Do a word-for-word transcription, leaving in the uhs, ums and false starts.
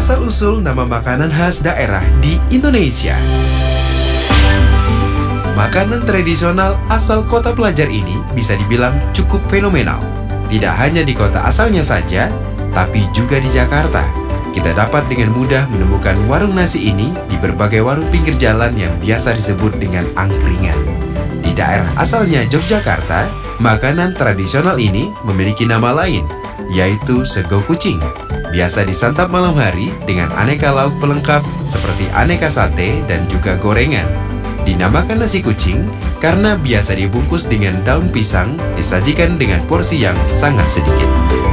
asal-usul nama makanan khas daerah di Indonesia. Makanan tradisional asal kota pelajar ini bisa dibilang cukup fenomenal. Tidak hanya di kota asalnya saja, tapi juga di Jakarta. Kita dapat dengan mudah menemukan warung nasi ini di berbagai warung pinggir jalan yang biasa disebut dengan angkringan. Di daerah asalnya Yogyakarta, makanan tradisional ini memiliki nama lain, yaitu sego kucing. Biasa disantap malam hari dengan aneka lauk pelengkap seperti aneka sate dan juga gorengan. Dinamakan nasi kucing karena biasa dibungkus dengan daun pisang, disajikan dengan porsi yang sangat sedikit.